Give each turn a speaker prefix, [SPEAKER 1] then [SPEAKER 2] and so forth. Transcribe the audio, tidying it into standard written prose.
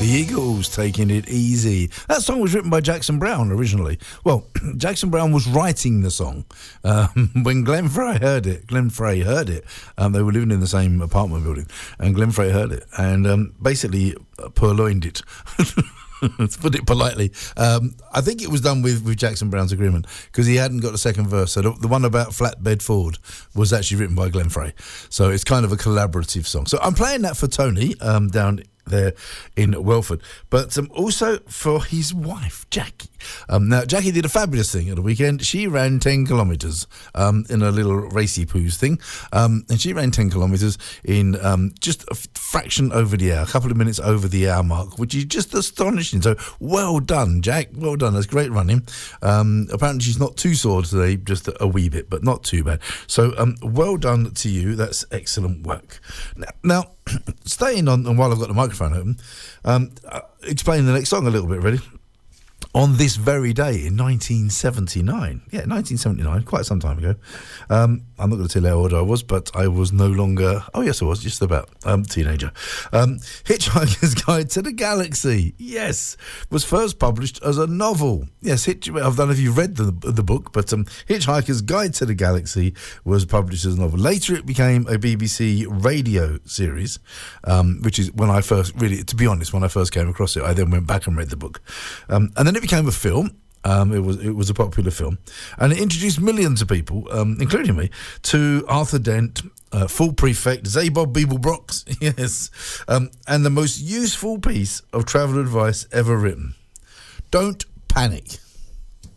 [SPEAKER 1] The Eagles, Taking It Easy. That song was written by Jackson Browne originally. Well, Jackson Browne was writing the song when Glenn Frey heard it. They were living in the same apartment building, and Glenn Frey heard it and basically purloined it. To put it politely. I think it was done with Jackson Browne's agreement because he hadn't got a second verse. So the one about Flatbed Ford was actually written by Glenn Frey. So it's kind of a collaborative song. So I'm playing that for Tony down there in Welford, but also for his wife, Jackie. Now, Jackie did a fabulous thing at the weekend. She ran 10 kilometres in a little racy poos thing, and she ran 10 kilometres in just a fraction over the hour, a couple of minutes over the hour mark, which is just astonishing. So well done, Jack. Well done. That's great running. Apparently she's not too sore today, just a wee bit, but not too bad. So well done to you. That's excellent work. Now staying on, while I've got the microphone open, explain the next song a little bit, ready? On this very day in 1979. Yeah, 1979, quite some time ago. I'm not going to tell you how old I was, but I was no longer... Oh, yes, I was, just about teenager. Hitchhiker's Guide to the Galaxy, yes, was first published as a novel. Yes, I don't know if you've read the book, but Hitchhiker's Guide to the Galaxy was published as a novel. Later, it became a BBC radio series, which is when I first, really, to be honest, when I first came across it, I then went back and read the book. And then it became a film. It was a popular film, and it introduced millions of people, including me, to Arthur Dent, Full Prefect, Zabob Beeblebrox, yes, and the most useful piece of travel advice ever written. Don't panic.